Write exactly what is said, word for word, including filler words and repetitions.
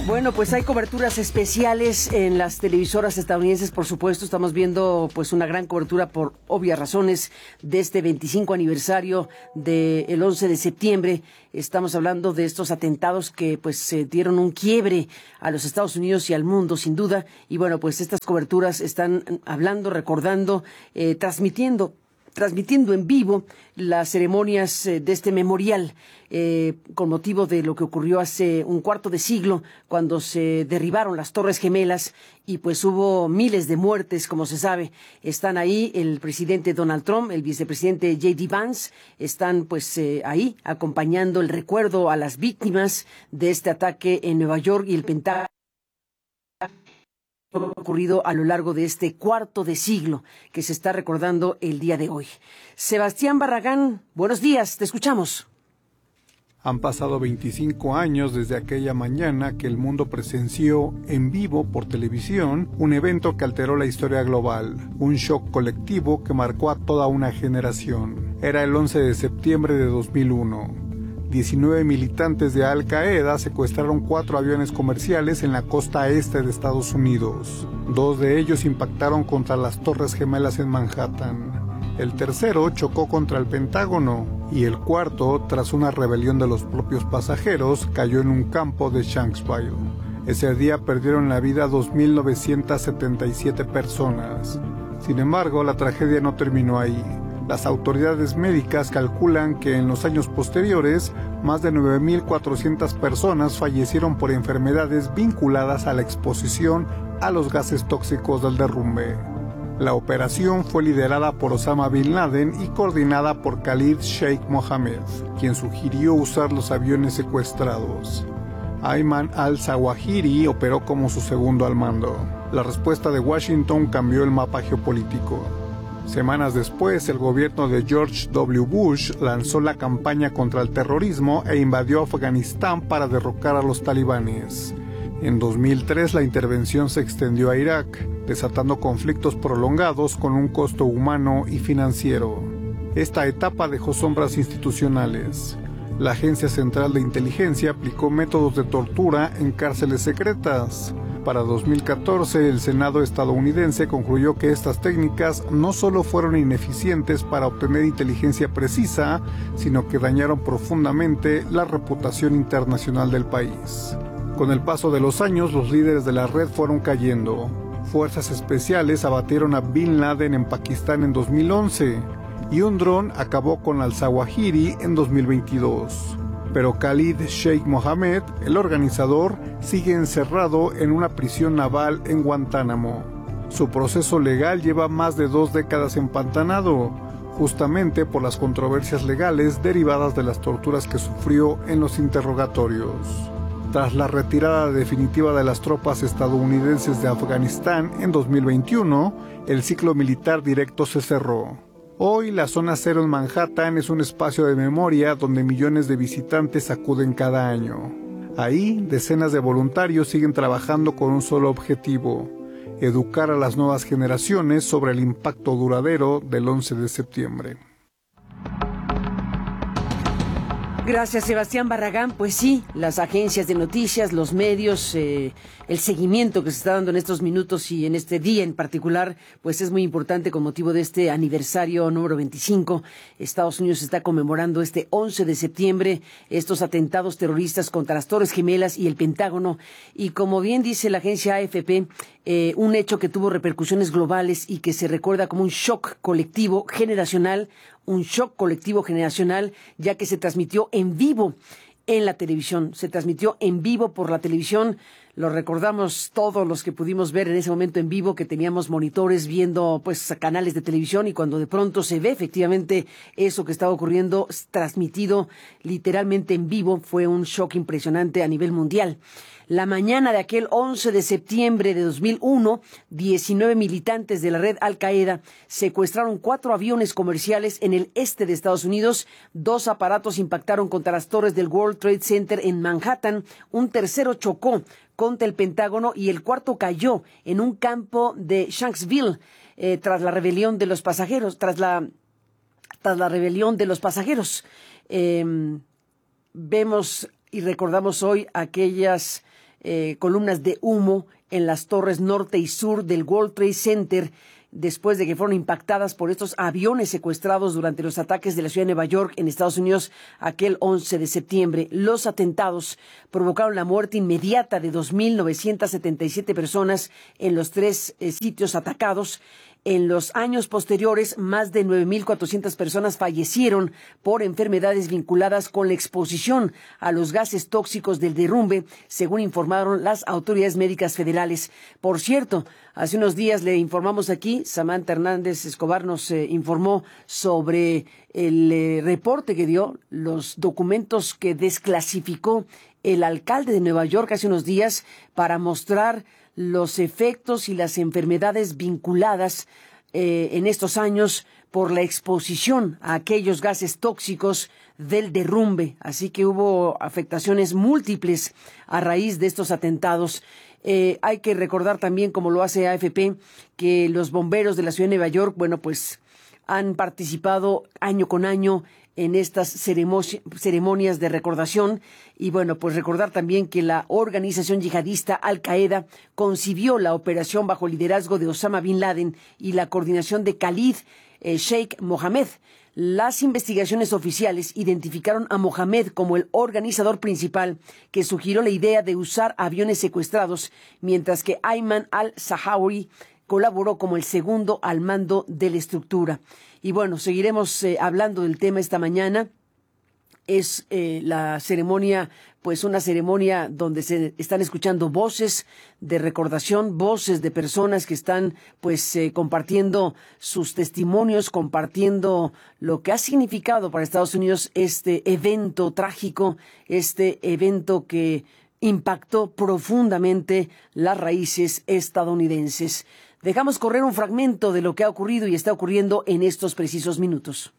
Bueno, pues hay coberturas especiales en las televisoras estadounidenses, por supuesto. Estamos viendo pues una gran cobertura por obvias razones de este veinticinco aniversario del once de septiembre. Estamos hablando de estos atentados que pues se dieron un quiebre a los Estados Unidos y al mundo, sin duda. Y bueno, pues estas coberturas están hablando, recordando, eh, transmitiendo transmitiendo en vivo las ceremonias eh, de este memorial eh, con motivo de lo que ocurrió hace un cuarto de siglo cuando se derribaron las Torres Gemelas y pues hubo miles de muertes, como se sabe. Están ahí el presidente Donald Trump, el vicepresidente J D Vance, están pues eh, ahí acompañando el recuerdo a las víctimas de este ataque en Nueva York y el Pentágono ocurrido a lo largo de este cuarto de siglo que se está recordando el día de hoy. Sebastián Barragán, buenos días, te escuchamos. Han pasado veinticinco años desde aquella mañana que el mundo presenció en vivo por televisión un evento que alteró la historia global, un shock colectivo que marcó a toda una generación. Era el once de septiembre de dos mil uno. diecinueve militantes de Al Qaeda secuestraron cuatro aviones comerciales en la costa este de Estados Unidos. Dos de ellos impactaron contra las Torres Gemelas en Manhattan. El tercero chocó contra el Pentágono y el cuarto, tras una rebelión de los propios pasajeros, cayó en un campo de Shanksville. Ese día perdieron la vida dos mil novecientas setenta y siete personas. Sin embargo, la tragedia no terminó ahí. Las autoridades médicas calculan que en los años posteriores, más de nueve mil cuatrocientas personas fallecieron por enfermedades vinculadas a la exposición a los gases tóxicos del derrumbe. La operación fue liderada por Osama Bin Laden y coordinada por Khalid Sheikh Mohammed, quien sugirió usar los aviones secuestrados. Ayman al-Zawahiri operó como su segundo al mando. La respuesta de Washington cambió el mapa geopolítico. Semanas después, el gobierno de George W. Bush lanzó la campaña contra el terrorismo e invadió Afganistán para derrocar a los talibanes. En dos mil tres, la intervención se extendió a Irak, desatando conflictos prolongados con un costo humano y financiero. Esta etapa dejó sombras institucionales. La Agencia Central de Inteligencia aplicó métodos de tortura en cárceles secretas. Para dos mil catorce, el Senado estadounidense concluyó que estas técnicas no solo fueron ineficientes para obtener inteligencia precisa, sino que dañaron profundamente la reputación internacional del país. Con el paso de los años, los líderes de la red fueron cayendo. Fuerzas especiales abatieron a Bin Laden en Pakistán en dos mil once, y un dron acabó con al-Zawahiri en dos mil veintidós. Pero Khalid Sheikh Mohammed, el organizador, sigue encerrado en una prisión naval en Guantánamo. Su proceso legal lleva más de dos décadas empantanado, justamente por las controversias legales derivadas de las torturas que sufrió en los interrogatorios. Tras la retirada definitiva de las tropas estadounidenses de Afganistán en dos mil veintiuno, el ciclo militar directo se cerró. Hoy, la zona cero en Manhattan es un espacio de memoria donde millones de visitantes acuden cada año. Ahí, decenas de voluntarios siguen trabajando con un solo objetivo: educar a las nuevas generaciones sobre el impacto duradero del once de septiembre. Gracias, Sebastián Barragán. Pues sí, las agencias de noticias, los medios, eh, el seguimiento que se está dando en estos minutos y en este día en particular, pues es muy importante con motivo de este aniversario número veinticinco. Estados Unidos está conmemorando este once de septiembre, estos atentados terroristas contra las Torres Gemelas y el Pentágono. Y como bien dice la agencia A F P, eh, un hecho que tuvo repercusiones globales y que se recuerda como un shock colectivo generacional, un shock colectivo generacional, ya que se transmitió en vivo en la televisión, se transmitió en vivo por la televisión. Lo recordamos todos los que pudimos ver en ese momento en vivo, que teníamos monitores viendo pues canales de televisión, y cuando de pronto se ve efectivamente eso que estaba ocurriendo transmitido literalmente en vivo, fue un shock impresionante a nivel mundial. La mañana de aquel once de septiembre de dos mil uno, diecinueve militantes de la red Al Qaeda secuestraron cuatro aviones comerciales en el este de Estados Unidos. Dos aparatos impactaron contra las torres del World Trade Center en Manhattan. Un tercero chocó contra el Pentágono y el cuarto cayó en un campo de Shanksville eh, tras la rebelión de los pasajeros, tras la, tras la rebelión de los pasajeros. Eh, vemos y recordamos hoy aquellas eh, columnas de humo en las torres norte y sur del World Trade Center, después de que fueron impactadas por estos aviones secuestrados durante los ataques de la ciudad de Nueva York en Estados Unidos aquel once de septiembre. Los atentados provocaron la muerte inmediata de dos mil novecientas setenta y siete personas en los tres eh, sitios atacados. En los años posteriores, más de nueve mil cuatrocientas personas fallecieron por enfermedades vinculadas con la exposición a los gases tóxicos del derrumbe, según informaron las autoridades médicas federales. Por cierto, hace unos días le informamos aquí, Samantha Hernández Escobar nos eh, informó sobre el eh, reporte que dio, los documentos que desclasificó el alcalde de Nueva York hace unos días para mostrar los efectos y las enfermedades vinculadas eh, en estos años por la exposición a aquellos gases tóxicos del derrumbe. Así que hubo afectaciones múltiples a raíz de estos atentados. Eh, hay que recordar también, como lo hace A F P, que los bomberos de la ciudad de Nueva York, bueno, pues han participado año con año en estas ceremonias de recordación. Y bueno, pues recordar también que la organización yihadista Al-Qaeda concibió la operación bajo el liderazgo de Osama Bin Laden y la coordinación de Khalid eh, Sheikh Mohammed. Las investigaciones oficiales identificaron a Mohammed como el organizador principal que sugirió la idea de usar aviones secuestrados, mientras que Ayman al-Zahawi colaboró como el segundo al mando de la estructura. Y bueno, seguiremos eh, hablando del tema esta mañana. Es eh, la ceremonia, pues una ceremonia donde se están escuchando voces de recordación, voces de personas que están pues eh, compartiendo sus testimonios, compartiendo lo que ha significado para Estados Unidos este evento trágico, este evento que impactó profundamente las raíces estadounidenses. Dejamos correr un fragmento de lo que ha ocurrido y está ocurriendo en estos precisos minutos.